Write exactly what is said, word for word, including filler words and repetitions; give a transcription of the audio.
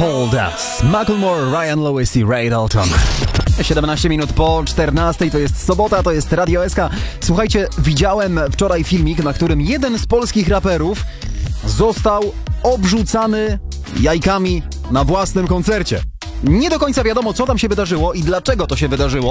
Hold Us. Macklemore, Ryan Lewis i Ray Dalton. siedemnaście minut po czternastej, to jest sobota, to jest Radio S K. Słuchajcie, widziałem wczoraj filmik, na którym jeden z polskich raperów został obrzucany jajkami na własnym koncercie. Nie do końca wiadomo, co tam się wydarzyło i dlaczego to się wydarzyło.